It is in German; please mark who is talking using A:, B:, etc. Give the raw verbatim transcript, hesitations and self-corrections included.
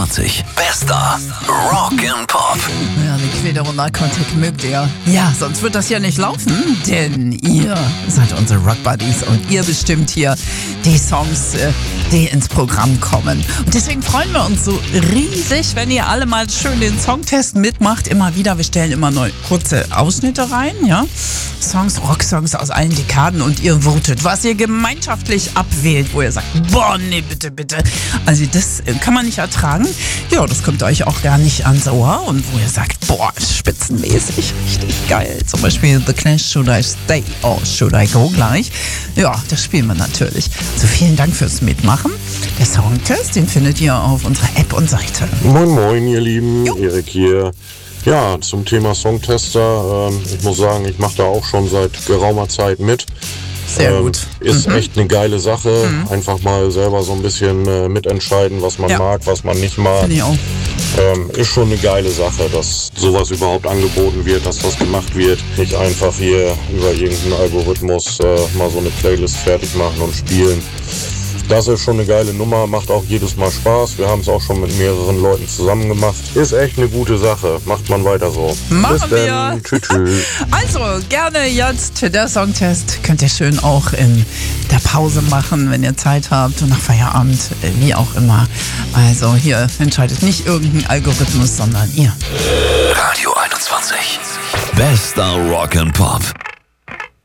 A: einundzwanzig. Bester Rock'n'Pop.
B: Ja, die Quederonalkontek mögt ihr. Ja, sonst wird das ja nicht laufen, denn ihr seid unsere Rock-Buddies und ihr bestimmt hier die Songs, die ins Programm kommen. Und deswegen freuen wir uns so riesig, wenn ihr alle mal schön den Songtest mitmacht. Immer wieder, wir stellen immer neu kurze Ausschnitte rein, ja. Songs, Rocksongs aus allen Dekaden und ihr votet, was ihr gemeinschaftlich abwählt, wo ihr sagt, boah, nee, bitte, bitte. Also das kann man nicht ertragen. Ja, das kommt euch auch gar nicht ans Ohr und wo ihr sagt, boah, spitzenmäßig, richtig geil. Zum Beispiel The Clash, Should I Stay or Should I Go gleich. Ja, das spielen wir natürlich. Also vielen Dank fürs Mitmachen. Der Songtest, den findet ihr auf unserer App und Seite.
C: Moin, moin, ihr Lieben.
B: Jo.
C: Erik hier. Ja, zum Thema Songtester. Ähm, ich muss sagen, ich mache da auch schon seit geraumer Zeit mit.
B: Sehr
C: ähm,
B: gut.
C: Ist
B: Mhm.
C: echt eine geile Sache. Mhm. Einfach mal selber so ein bisschen äh, mitentscheiden, was man
B: Ja.
C: mag, was man nicht mag.
B: Finde ich auch.
C: Ähm, ist schon eine geile Sache, dass sowas überhaupt angeboten wird, dass das gemacht wird. Nicht einfach hier über irgendeinen Algorithmus äh, mal so eine Playlist fertig machen und spielen. Das ist schon eine geile Nummer, macht auch jedes Mal Spaß. Wir haben es auch schon mit mehreren Leuten zusammen gemacht. Ist echt eine gute Sache. Macht man weiter so.
B: Machen
C: Bis dann.
B: wir.
C: Tschüss, tschüss.
B: Also, gerne jetzt der Songtest. Könnt ihr schön auch in der Pause machen, wenn ihr Zeit habt und nach Feierabend, wie auch immer. Also, hier entscheidet nicht irgendein Algorithmus, sondern ihr.
A: Radio einundzwanzig. Bester Rock'n'Pop.